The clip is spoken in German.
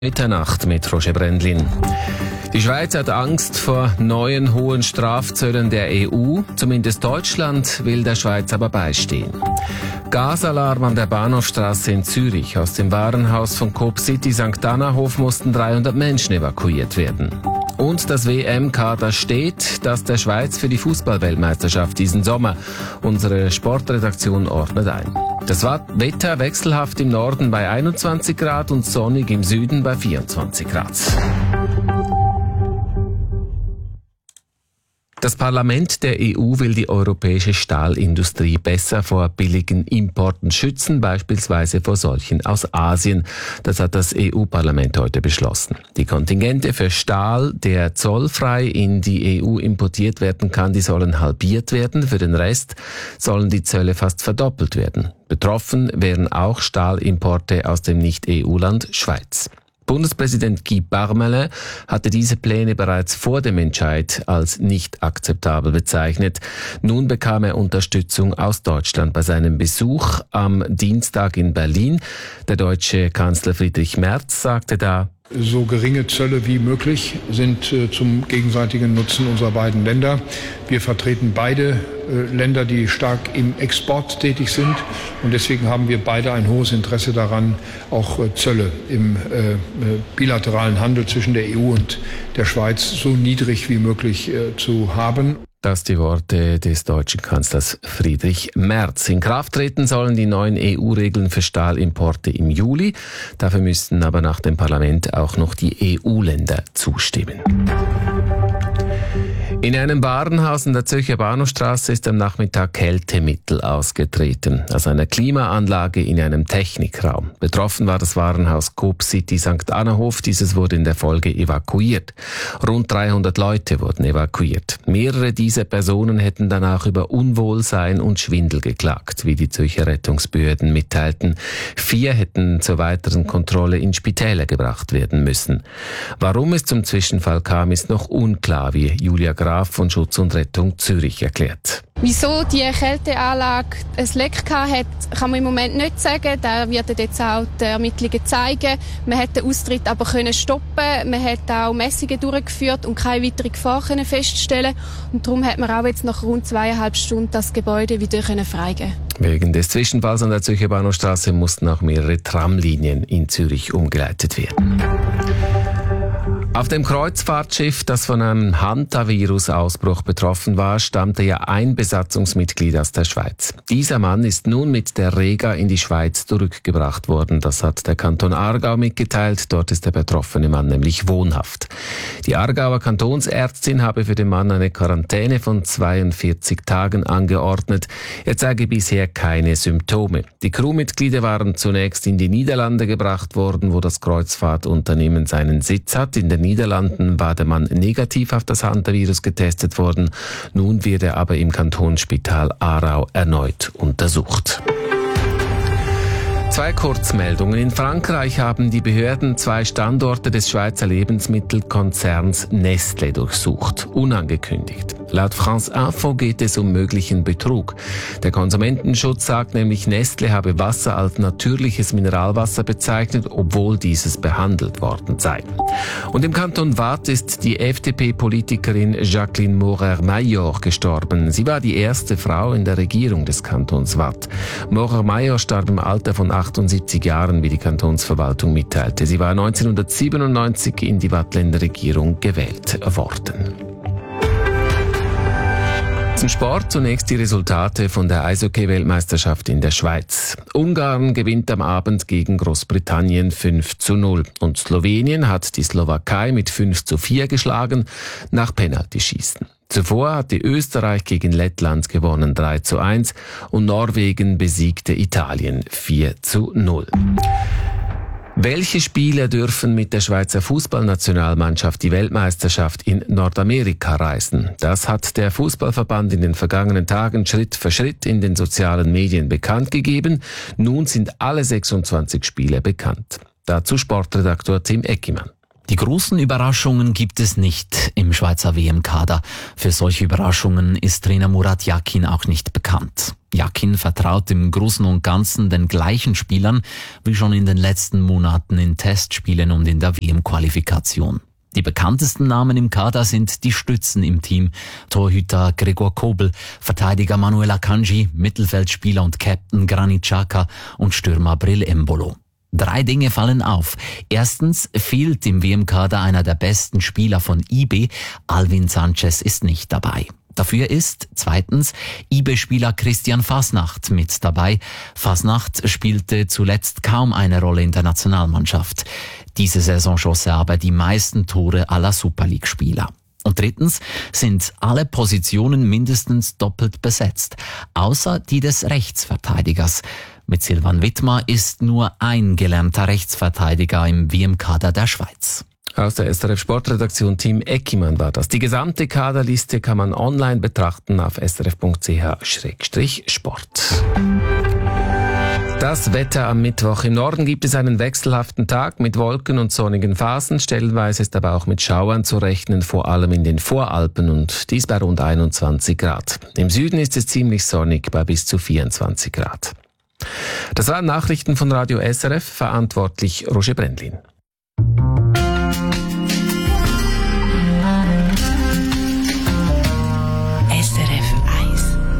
Mitternacht mit Roger Brendlin. Die Schweiz hat Angst vor neuen hohen Strafzöllen der EU. Zumindest Deutschland will der Schweiz aber beistehen. Gasalarm an der Bahnhofstrasse in Zürich. Aus dem Warenhaus von Coop City St. Anna-Hof mussten 300 Menschen evakuiert werden. Und das WM-Kader steht, das der Schweiz für die Fußball-Weltmeisterschaft diesen Sommer. Unsere Sportredaktion ordnet ein. Das Wetter wechselhaft im Norden bei 21 Grad und sonnig im Süden bei 24 Grad. Das Parlament der EU will die europäische Stahlindustrie besser vor billigen Importen schützen, beispielsweise vor solchen aus Asien. Das hat das EU-Parlament heute beschlossen. Die Kontingente für Stahl, der zollfrei in die EU importiert werden kann, die sollen halbiert werden. Für den Rest sollen die Zölle fast verdoppelt werden. Betroffen wären auch Stahlimporte aus dem Nicht-EU-Land Schweiz. Bundespräsident Guy Parmelin hatte diese Pläne bereits vor dem Entscheid als nicht akzeptabel bezeichnet. Nun bekam er Unterstützung aus Deutschland bei seinem Besuch am Dienstag in Berlin. Der deutsche Kanzler Friedrich Merz sagte da: So geringe Zölle wie möglich sind zum gegenseitigen Nutzen unserer beiden Länder. Wir vertreten beide Länder, die stark im Export tätig sind. Und deswegen haben wir beide ein hohes Interesse daran, auch Zölle im bilateralen Handel zwischen der EU und der Schweiz so niedrig wie möglich zu haben. Das die Worte des deutschen Kanzlers Friedrich Merz. In Kraft treten sollen die neuen EU-Regeln für Stahlimporte im Juli. Dafür müssten aber nach dem Parlament auch noch die EU-Länder zustimmen. In einem Warenhaus in der Zürcher Bahnhofstrasse ist am Nachmittag Kältemittel ausgetreten, aus einer Klimaanlage in einem Technikraum. Betroffen war das Warenhaus Coop City St. Anna-Hof. Dieses wurde in der Folge evakuiert. Rund 300 Leute wurden evakuiert. Mehrere dieser Personen hätten danach über Unwohlsein und Schwindel geklagt, wie die Zürcher Rettungsbehörden mitteilten. 4 hätten zur weiteren Kontrolle in Spitäler gebracht werden müssen. Warum es zum Zwischenfall kam, ist noch unklar, wie Julia Graf von Schutz und Rettung Zürich erklärt. Wieso die Kälteanlage ein Leck hat, kann man im Moment nicht sagen. Da werden jetzt auch die Ermittlungen zeigen. Man hätte den Austritt aber stoppen können. Man hat auch Messungen durchgeführt und keine weitere Gefahr feststellen. Und darum hat man auch jetzt nach rund 2,5 Stunden das Gebäude wieder freigeben. Wegen des Zwischenfalls an der Zürcher Bahnhofstrasse mussten auch mehrere Tramlinien in Zürich umgeleitet werden. Auf dem Kreuzfahrtschiff, das von einem Hantavirus-Ausbruch betroffen war, stammte ja ein Besatzungsmitglied aus der Schweiz. Dieser Mann ist nun mit der Rega in die Schweiz zurückgebracht worden. Das hat der Kanton Aargau mitgeteilt. Dort ist der betroffene Mann nämlich wohnhaft. Die Aargauer Kantonsärztin habe für den Mann eine Quarantäne von 42 Tagen angeordnet. Er zeige bisher keine Symptome. Die Crewmitglieder waren zunächst in die Niederlande gebracht worden, wo das Kreuzfahrtunternehmen seinen Sitz hat. In den Niederlanden war der Mann negativ auf das Hantavirus getestet worden. Nun wird er aber im Kantonsspital Aarau erneut untersucht. 2 Kurzmeldungen. In Frankreich haben die Behörden 2 Standorte des Schweizer Lebensmittelkonzerns Nestlé durchsucht, unangekündigt. Laut France Info geht es um möglichen Betrug. Der Konsumentenschutz sagt nämlich, Nestlé habe Wasser als natürliches Mineralwasser bezeichnet, obwohl dieses behandelt worden sei. Und im Kanton Waadt ist die FDP-Politikerin Jacqueline Maurer-Mayor gestorben. Sie war die erste Frau in der Regierung des Kantons Waadt. Maurer-Mayor starb im Alter von 78 Jahren, wie die Kantonsverwaltung mitteilte. Sie war 1997 in die Waadtländer Regierung gewählt worden. Zum Sport zunächst die Resultate von der Eishockey-Weltmeisterschaft in der Schweiz. Ungarn gewinnt am Abend gegen Großbritannien 5:0 und Slowenien hat die Slowakei mit 5:4 geschlagen nach Penaltyschießen. Zuvor hatte Österreich gegen Lettland gewonnen 3:1 und Norwegen besiegte Italien 4:0. Welche Spieler dürfen mit der Schweizer Fußballnationalmannschaft die Weltmeisterschaft in Nordamerika reisen? Das hat der Fußballverband in den vergangenen Tagen Schritt für Schritt in den sozialen Medien bekannt gegeben. Nun sind alle 26 Spieler bekannt. Dazu Sportredaktor Tim Eckimann. Die großen Überraschungen gibt es nicht im Schweizer WM-Kader. Für solche Überraschungen ist Trainer Murat Yakin auch nicht bekannt. Yakin vertraut im Großen und Ganzen den gleichen Spielern wie schon in den letzten Monaten in Testspielen und in der WM-Qualifikation. Die bekanntesten Namen im Kader sind die Stützen im Team. Torhüter Gregor Kobel, Verteidiger Manuel Akanji, Mittelfeldspieler und Captain Granit Xhaka und Stürmer Bril Embolo. 3 Dinge fallen auf. Erstens fehlt im WM-Kader einer der besten Spieler von IB. Alvin Sanchez ist nicht dabei. Dafür ist zweitens IB-Spieler Christian Fasnacht mit dabei. Fasnacht spielte zuletzt kaum eine Rolle in der Nationalmannschaft. Diese Saison schoss er aber die meisten Tore aller Super League-Spieler. Und drittens sind alle Positionen mindestens doppelt besetzt, außer die des Rechtsverteidigers. Mit Silvan Wittmer ist nur ein gelernter Rechtsverteidiger im WM-Kader der Schweiz. Aus der SRF-Sportredaktion Tim Eckimann war das. Die gesamte Kaderliste kann man online betrachten auf srf.ch/sport. Das Wetter am Mittwoch. Im Norden gibt es einen wechselhaften Tag mit Wolken und sonnigen Phasen. Stellenweise ist aber auch mit Schauern zu rechnen, vor allem in den Voralpen, und dies bei rund 21 Grad. Im Süden ist es ziemlich sonnig bei bis zu 24 Grad. Das waren Nachrichten von Radio SRF, verantwortlich Roger Brendlin.